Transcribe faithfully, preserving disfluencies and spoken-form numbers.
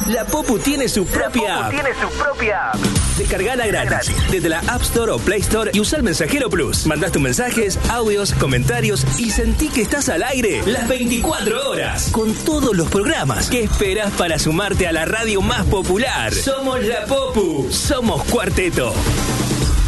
La Popu tiene su propia app. tiene su propia app. Descargala gratis, Gratis. desde la App Store o Play Store y usa el Mensajero Plus. Mandás tus mensajes, audios, comentarios y sentí que estás al aire las veinticuatro horas con todos los programas. ¿Qué esperás para sumarte a la radio más popular? Somos La Popu, somos Cuarteto.